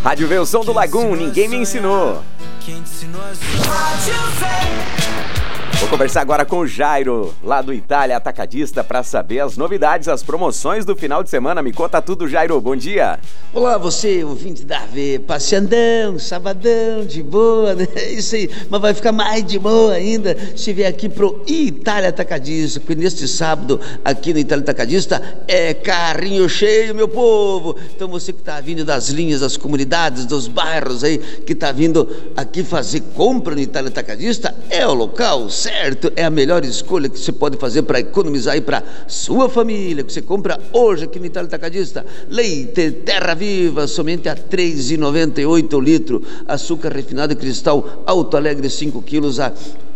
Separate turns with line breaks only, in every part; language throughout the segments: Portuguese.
Rádio V, o som do Lagum, ninguém me ensinou. Vou conversar agora com o Jairo, lá do Itália Atacadista, para saber as novidades, as promoções do final de semana. Me conta tudo, Jairo. Bom dia.
Olá, você, ouvinte da V, passeandão, sabadão, de boa, né? Isso aí, mas vai ficar mais de boa ainda se vier aqui pro Itália Atacadista, porque neste sábado, aqui no Itália Atacadista, é carrinho cheio, meu povo. Então você que tá vindo das linhas, das comunidades, dos bairros aí, que tá vindo aqui fazer compra no Itália Atacadista, é o local certo, é a melhor escolha que você pode fazer para economizar aí para sua família, que você compra hoje aqui no Itália Atacadista. Leite Terra Viva, somente a R$ 3,98 o litro. Açúcar refinado cristal Alto Alegre 5 quilos a R$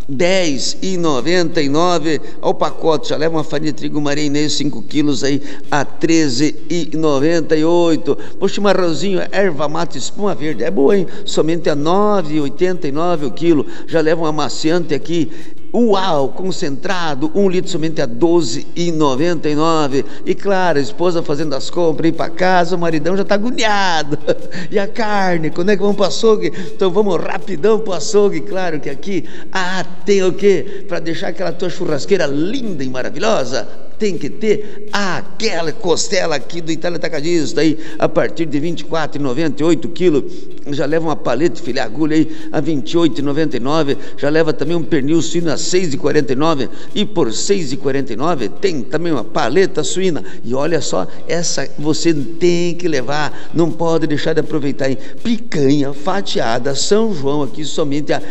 10,99 ao pacote. Já leva uma farinha de trigo marinês 5 quilos aí a R$ 13,98. O chimarrãozinho erva mate espuma verde é boa, hein? Somente a R$ 9,89 o quilo. Já leva um amaciante aqui Uau, concentrado, 1 litro somente a R$ 12,99. E claro, a esposa fazendo as compras, ir para casa, o maridão já está agoniado. E a carne, quando é que vamos para o açougue? Então vamos rapidão para o açougue. Claro que aqui, tem o quê? Para deixar aquela tua churrasqueira linda e maravilhosa, tem que ter aquela costela aqui do Itália Atacadista aí, a partir de R$ 24,98 quilo. Já leva uma paleta de filé agulha aí a R$ 28,99. Já leva também um pernil suíno a R$ 6,49. E por R$ 6,49 tem também uma paleta suína. E olha só, essa você tem que levar, não pode deixar de aproveitar, hein? Picanha fatiada São João aqui somente a R$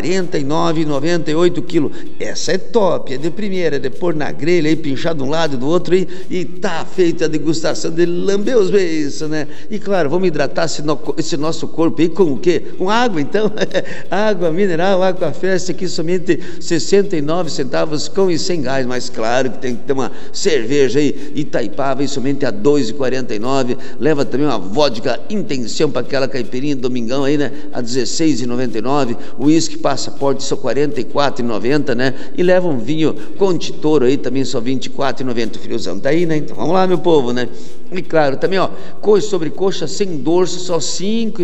49,98 quilo. Essa é top, é de primeira, é de pôr na grelha aí, pinchar de um lado e do outro aí, e tá feita a degustação de lamber os beiços, né? E claro, vamos hidratar esse nosso corpo aí com o quê? Com água, então. Água mineral, água festa aqui somente 69 centavos com e sem gás, mas claro que tem que ter uma cerveja aí Itaipava, somente a R$ 2,49. Leva também uma vodka Intenção para aquela caipirinha domingão aí, né? A R$ 16,99. O uísque Passaporte só R$ 44,90, né? E leva um vinho Conte Toro aí também só R$ 24,90. Friozão tá aí, né? Então vamos lá, meu povo, né? E claro, também ó, coxa sobre coxa sem dorso só R$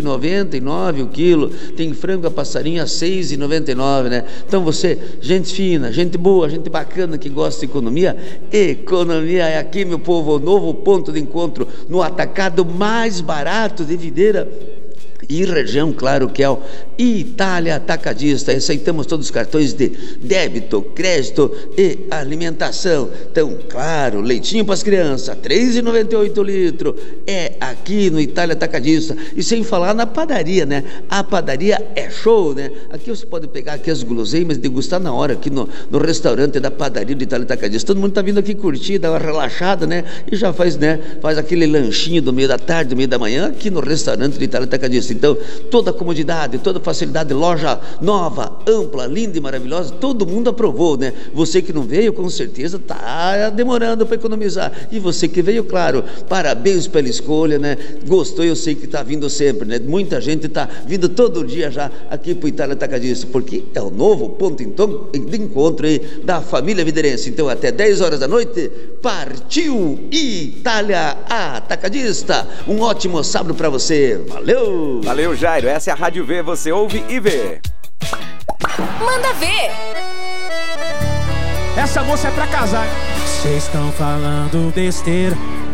5,99 o quilo. Tem frango a passarinho a R$ 6,99, né? Então você, gente fina, gente boa, gente bacana que gosta de economia, economia é aqui, meu povo, o novo ponto de encontro no atacado mais barato de Videira e região, claro que é o Itália Atacadista. Aceitamos todos os cartões de débito, crédito e alimentação. Então, claro, leitinho para as crianças, R$ 3,98 o litro, é aqui no Itália Atacadista. E sem falar na padaria, né? A padaria é show, né? Aqui você pode pegar aqui as guloseimas e degustar na hora aqui no restaurante da padaria do Itália Atacadista. Todo mundo tá vindo aqui curtir, dar uma relaxada, né? E já faz, né? Faz aquele lanchinho do meio da tarde, do meio da manhã, aqui no restaurante do Itália Atacadista. Então, toda a comodidade, toda a facilidade, loja nova, ampla, linda e maravilhosa, todo mundo aprovou, né? Você que não veio, com certeza tá demorando para economizar. E você que veio, claro, parabéns pela escolha, né? Gostou, eu sei que tá vindo sempre, né? Muita gente tá vindo todo dia já aqui pro Itália Atacadista, porque é o novo ponto então de encontro aí da família viderense. Então, até 10 horas da noite, partiu Itália Atacadista. Um ótimo sábado para você. Valeu!
Valeu, Jairo. Essa é a Rádio V, você ouve e vê.
Manda ver!
Essa moça é pra casar.
Vocês estão falando besteira.